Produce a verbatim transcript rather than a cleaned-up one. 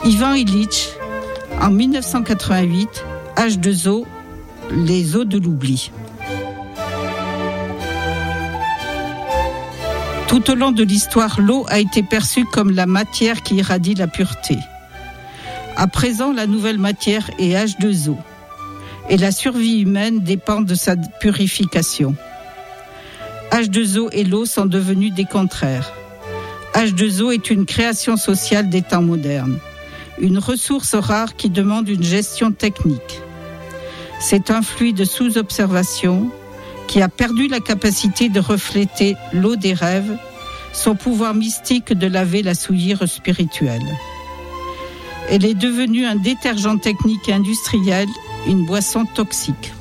Ivan Illich, en dix-neuf cent quatre-vingt-huit, H deux O, les eaux de l'oubli. Tout au long de l'histoire, l'eau a été perçue comme la matière qui irradie la pureté. À présent, la nouvelle matière est H deux O, et la survie humaine dépend de sa purification. H deux O et l'eau sont devenus des contraires. H deux O est une création sociale des temps modernes, une ressource rare qui demande une gestion technique. C'est un fluide sous observation qui a perdu la capacité de refléter l'eau des rêves, son pouvoir mystique de laver la souillure spirituelle. Elle est devenue un détergent technique et industriel, une boisson toxique.